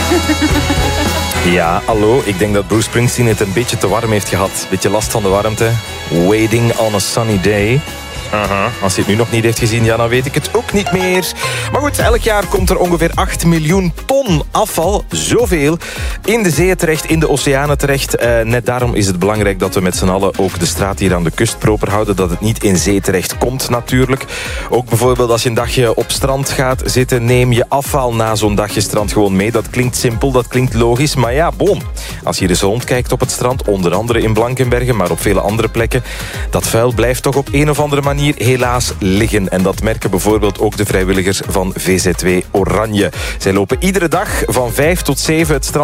Ja, hallo. Ik denk dat Bruce Springsteen het een beetje te warm heeft gehad. Beetje last van de warmte. Waiting on a sunny day. Als hij het nu nog niet heeft gezien, ja, dan weet ik het ook niet meer. Maar goed, elk jaar komt er ongeveer 8 miljoen ton afval, zoveel, in de zeeën terecht, in de oceanen terecht. Net daarom is het belangrijk dat we met z'n allen ook de straat hier aan de kust proper houden, dat het niet in zee terecht komt natuurlijk. Ook bijvoorbeeld als je een dagje op strand gaat zitten, neem je afval na zo'n dagje strand gewoon mee. Dat klinkt simpel, dat klinkt logisch, maar ja, boom. Als je eens rondkijkt op het strand, onder andere in Blankenbergen, maar op vele andere plekken, dat vuil blijft toch op een of andere manier helaas liggen. En dat merken bijvoorbeeld ook de vrijwilligers van VZW Oranje. Zij lopen iedere dag van 5 tot 7 het strand